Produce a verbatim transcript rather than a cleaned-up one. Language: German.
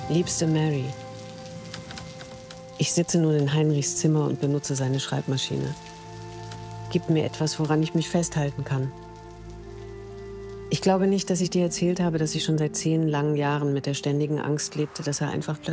Liebste Mary, ich sitze nun in Heinrichs Zimmer und benutze seine Schreibmaschine. Gib mir etwas, woran ich mich festhalten kann. Ich glaube nicht, dass ich dir erzählt habe, dass ich schon seit zehn langen Jahren mit der ständigen Angst lebte, dass er einfach plötzlich